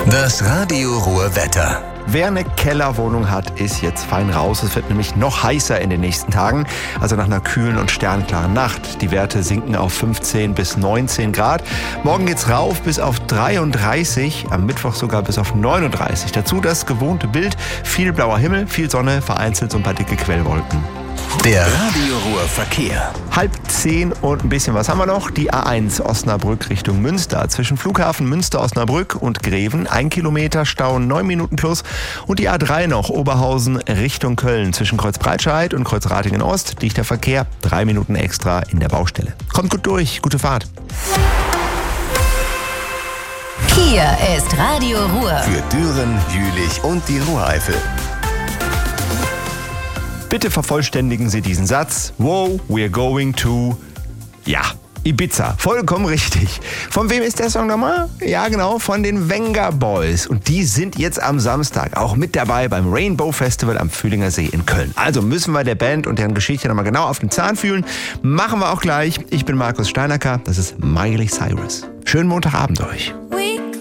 Das Radio Ruhr Wetter. Wer eine Kellerwohnung hat, ist jetzt fein raus. Es wird nämlich noch heißer in den nächsten Tagen. Also nach einer kühlen und sternklaren Nacht. Die Werte sinken auf 15 bis 19 Grad. Morgen geht's rauf bis auf 33, am Mittwoch sogar bis auf 39. Dazu das gewohnte Bild. Viel blauer Himmel, viel Sonne, vereinzelt so ein paar dicke Quellwolken. Der Radio Ruhr Verkehr. 9:30 und ein bisschen was haben wir noch. Die A1 Osnabrück Richtung Münster. Zwischen Flughafen Münster, Osnabrück und Greven 1 Kilometer Stau, 9 Minuten plus. Und die A3 noch Oberhausen Richtung Köln. Zwischen Kreuzbreitscheid und Kreuzratingen Ost liegt der Verkehr 3 Minuten extra in der Baustelle. Kommt gut durch, gute Fahrt. Hier ist Radio Ruhr. Für Düren, Jülich und die Ruhreifel. Bitte vervollständigen Sie diesen Satz. Wow, we're going to... Ja, Ibiza. Vollkommen richtig. Von wem ist der Song nochmal? Ja, genau, von den Venga Boys. Und die sind jetzt am Samstag auch mit dabei beim Rainbow Festival am Fühlinger See in Köln. Also müssen wir der Band und deren Geschichte nochmal genau auf den Zahn fühlen. Machen wir auch gleich. Ich bin Markus Steinacker. Das ist Miley Cyrus. Schönen Montagabend euch.